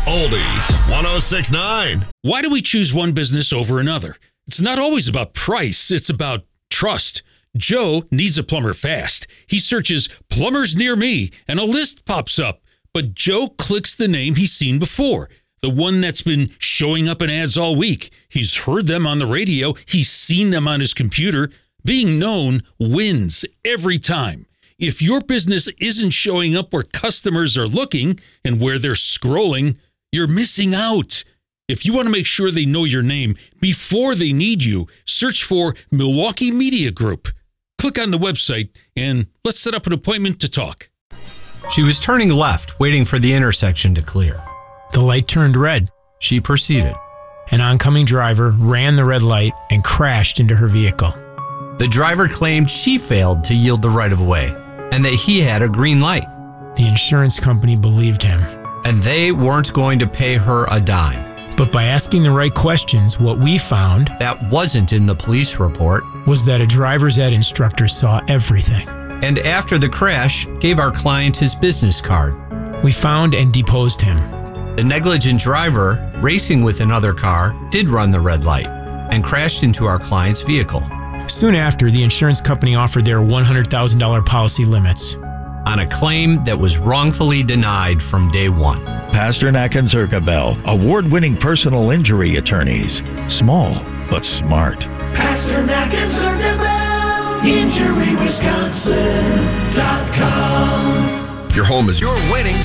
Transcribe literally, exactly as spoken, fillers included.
Oldies one oh six point nine. Why do we choose one business over another? It's not always about price. It's about trust. Joe needs a plumber fast. He searches plumbers near me and a list pops up. But Joe clicks the name he's seen before, the one that's been showing up in ads all week. He's heard them on the radio. He's seen them on his computer. Being known wins every time. If your business isn't showing up where customers are looking and where they're scrolling, you're missing out. If you want to make sure they know your name before they need you, search for Milwaukee Media Group. Click on the website and let's set up an appointment to talk. She was turning left, waiting for the intersection to clear. The light turned red. She proceeded. An oncoming driver ran the red light and crashed into her vehicle. The driver claimed she failed to yield the right-of-way and that he had a green light. The insurance company believed him. And they weren't going to pay her a dime. But by asking the right questions, what we found that wasn't in the police report was that a driver's ed instructor saw everything. And after the crash, gave our client his business card. We found and deposed him. The negligent driver, racing with another car, did run the red light and crashed into our client's vehicle. Soon after, the insurance company offered their one hundred thousand dollars policy limits on a claim that was wrongfully denied from day one. Pasternak and Zirkabel, award-winning personal injury attorneys. Small, but smart. Pasternak and Zirkabel, injury wisconsin dot com. Your home is your winning